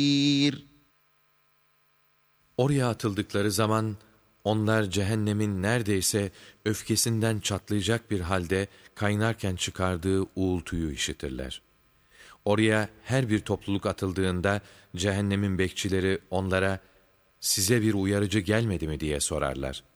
Oraya atıldıkları zaman onlar cehennemin neredeyse öfkesinden çatlayacak bir halde kaynarken çıkardığı uğultuyu işitirler. Oraya her bir topluluk atıldığında cehennemin bekçileri onlara "Size bir uyarıcı gelmedi mi?" diye sorarlar.